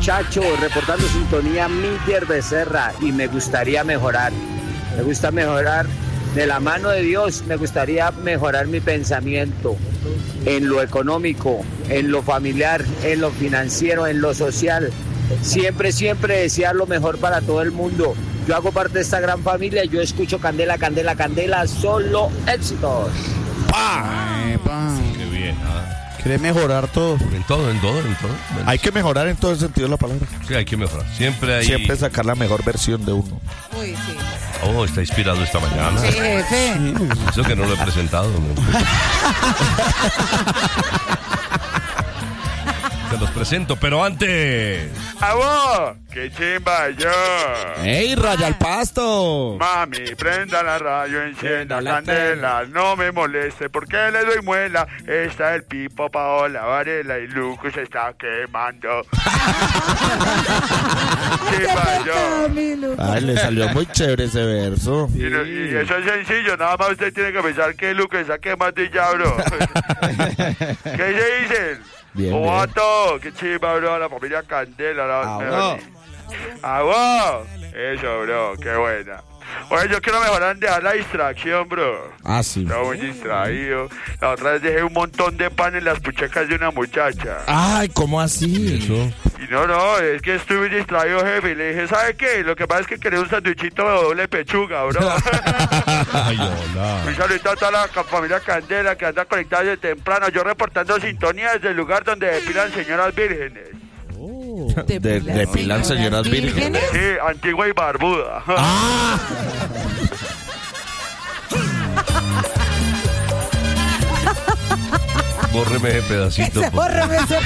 muchacho, reportando sintonía Miller Becerra, y me gustaría mejorar. Me gusta mejorar de la mano de Dios, me gustaría mejorar mi pensamiento en lo económico, en lo familiar, en lo financiero, en lo social. Siempre desear lo mejor para todo el mundo. Yo hago parte de esta gran familia, yo escucho Candela, Candela, Candela, solo éxitos. Qué bien, ¿Quiere mejorar todo? En todo. Hay que mejorar en todo el sentido de la palabra. Sí, hay que mejorar. Siempre sacar la mejor versión de uno. Uy, sí. Oh, está inspirado esta mañana. Sí, jefe. Eso que no lo he presentado. Te los presento, pero antes... ¡Avó! ¡Qué chimba yo! ¡Ey, raya al pasto! Mami, prenda la radio, encienda la candela, no me moleste porque le doy muela. Está el Pipo, Paola, Varela y Lucas se está quemando. ¡Chimba yo! Ay, le salió muy chévere ese verso. Y eso es sencillo, nada más usted tiene que pensar que Lucas está quemando y ya, bro. ¿Qué se dicen? Bien, ¡Ovato! ¡Qué chimba, bro! La familia Candela. ¡Agua! Eso, bro, qué buena. Oye, yo quiero mejorar en dejar la distracción, bro. Ah, sí. Estaba muy distraído. La otra vez dejé un montón de pan en las puchecas de una muchacha. Ay, ¿cómo así? Eso. Y no, es que estuve muy distraído, jefe. Y le dije, ¿sabe qué? Lo que pasa es que quería un sanduichito de doble pechuga, bro. Ay, hola. Un saludito a toda la familia Candela que anda conectada desde temprano. Yo reportando sintonía desde el lugar donde depilan señoras vírgenes. ¿Depilan señoras vírgenes? Sí, antigua y barbuda. ¡Ah! Bórreme ese pedacito. Bórreme ese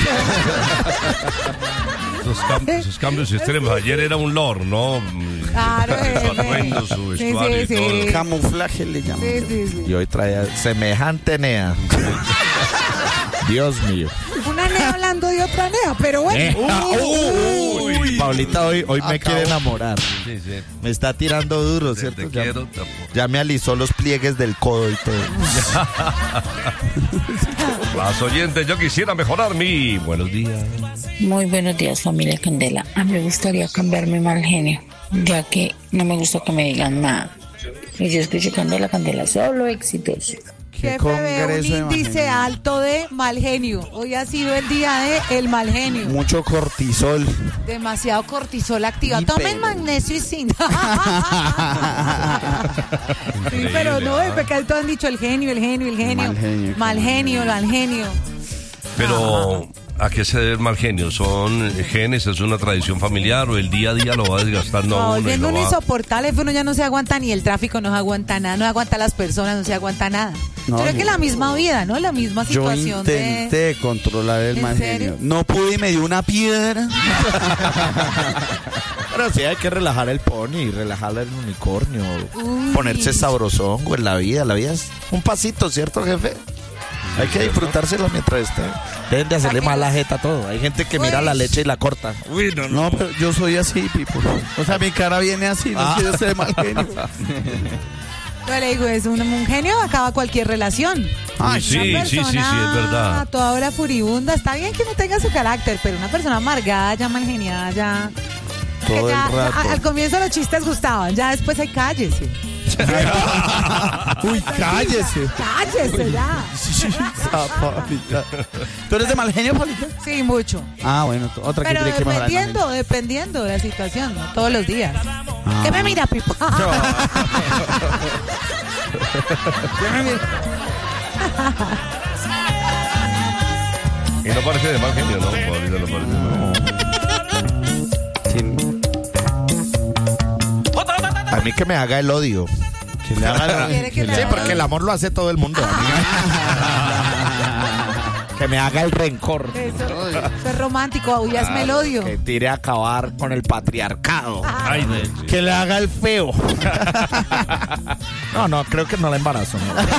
Esos cambios extremos. Ayer era un lord, ¿no? Claro, Su atuendo, su vestuario y todo. Camuflaje le llaman. Sí. Y hoy traía semejante nea. Dios mío. Una nea hablando de otra nea, pero bueno. Uy, Paulita hoy me quiere enamorar. Sí. Me está tirando duro, ¿cierto? Te quiero, tampoco. Ya me alisó los pliegues del codo y todo. Las oyentes, yo quisiera mejorar mi... Buenos días. Muy buenos días, familia Candela. A mí me gustaría cambiar mi mal genio, ya que no me gusta que me digan nada. Y yo escucho Candela, Candela, solo éxitos. Jefe, veo un índice alto de mal genio. Hoy ha sido el día de el mal genio. Mucho cortisol. Demasiado cortisol activado. Tomen magnesio y zinc. Sí, pero no, es porque todos han dicho el genio. Mal genio. Pero, ¿a qué se debe el mal genio? ¿Son genes? ¿Es una tradición familiar? ¿O el día a día lo va desgastando a uno? Volviendo y uno lo va... insoportable, uno ya no se aguanta ni el tráfico, no se aguanta nada, no se aguanta las personas, no se aguanta nada. No, Creo que la misma vida, ¿no? La misma situación. Yo intenté controlar el mal genio. No pude y me dio una piedra. Pero sí hay que relajar el pony, relajar el unicornio, ponerse sabrosongo en la vida. La vida es un pasito, ¿cierto, jefe? Hay que disfrutárselo mientras esté. Deben de hacerle mala jeta a todo. Hay gente que mira la leche y la corta. Uy, no, pero yo soy así, Pipo. O sea, mi cara viene así, no quiero ser mal genio. Yo le digo, es un genio, acaba cualquier relación. Ay, sí, es verdad. A toda hora furibunda. Está bien que no tenga su carácter, pero una persona amargada, ya mal geniada, ya... Todo el rato. Al comienzo los chistes gustaban, ya después hay cállese. Uy, cállese. Cállese ya. Paulita. ¿Tú eres de mal genio, Paulita? Sí, mucho. Ah, bueno, otra que pero tiene que mejorar. dependiendo de la situación, ¿no? Todos los días. ¿Qué me mira, Pipo? ¿Qué me mira? Y no parece de mal genio, ¿no? Paulita no parece. No. A mí que me haga el odio. Que le haga sí, porque el amor lo hace todo el mundo. Que me haga el rencor. Eso es romántico, huyasme el odio. Que tire a acabar con el patriarcado. Ay, que le haga el feo. No, creo que no la embarazo.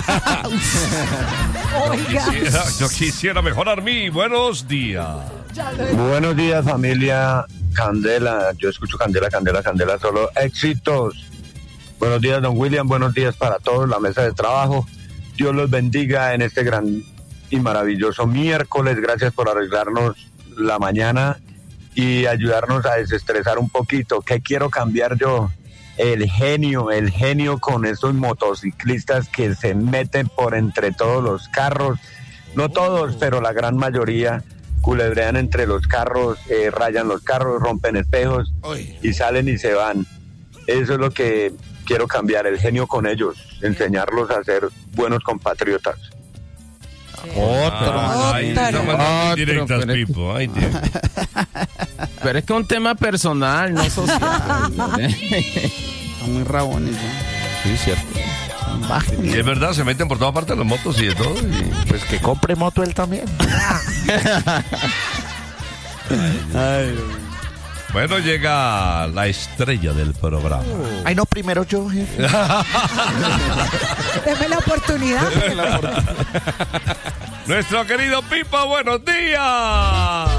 ¿No? Oiga. Yo quisiera mejorar mi buenos días. Buenos días, familia Candela. Yo escucho Candela, solo éxitos. Buenos días, don William. Buenos días para todos, la mesa de trabajo. Dios los bendiga en este gran y maravilloso miércoles. Gracias por arreglarnos la mañana y ayudarnos a desestresar un poquito. ¿Qué quiero cambiar yo? El genio con esos motociclistas que se meten por entre todos los carros, no todos, pero la gran mayoría, culebrean entre los carros, rayan los carros, rompen espejos y salen y se van. Eso es lo que quiero cambiar, el genio con ellos, enseñarlos a ser buenos compatriotas. Ahí está mandando indirectas, Pipo. Pero es que es un tema personal, no social. Son muy rabones, ¿no? Sí, cierto. Y es verdad, se meten por todas partes las motos y de todo. Pues que compre moto él también. Bueno, llega la estrella del programa. Ay, no, primero yo, jefe. Deme la oportunidad. Nuestro querido Pipo, buenos días.